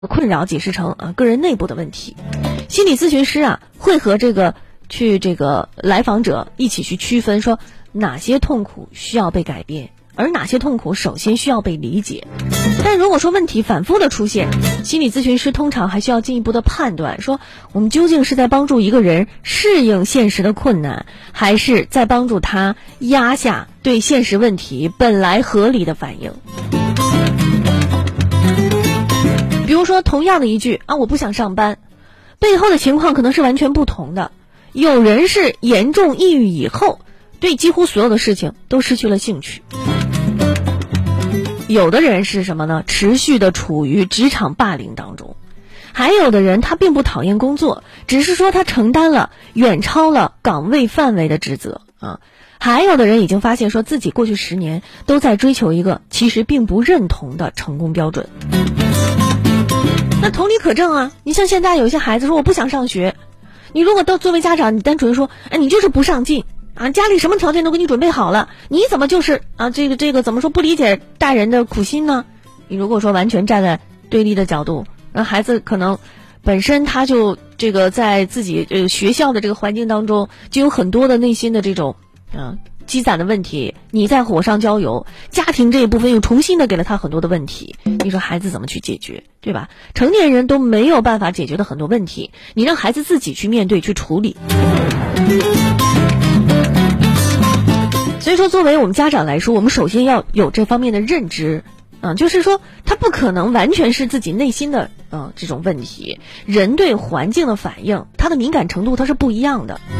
困扰解释成个人内部的问题。心理咨询师会和来访者一起去区分，说哪些痛苦需要被改变，而哪些痛苦首先需要被理解。但如果说问题反复的出现，心理咨询师通常还需要进一步的判断，说我们究竟是在帮助一个人适应现实的困难，还是在帮助他压下对现实问题本来合理的反应。比如说同样的一句我不想上班，背后的情况可能是完全不同的。有人是严重抑郁以后对几乎所有的事情都失去了兴趣，有的人是什么呢？持续的处于职场霸凌当中。还有的人他并不讨厌工作，只是说他承担了远超了岗位范围的职责还有的人已经发现说自己过去10年都在追求一个其实并不认同的成功标准。那同理可证你像现在有一些孩子说我不想上学，你如果作为家长，你单纯说你就是不上进家里什么条件都给你准备好了，你怎么就是这个怎么说不理解大人的苦心呢？你如果说完全站在对立的角度，那孩子可能本身他就在自己学校的这个环境当中就有很多的内心的这种积攒的问题，你在火上浇油，家庭这一部分又重新的给了他很多的问题，你说孩子怎么去解决，对吧？成年人都没有办法解决的很多问题，你让孩子自己去面对去处理。所以说作为我们家长来说，我们首先要有这方面的认知就是说他不可能完全是自己内心的这种问题，人对环境的反应，他的敏感程度它是不一样的。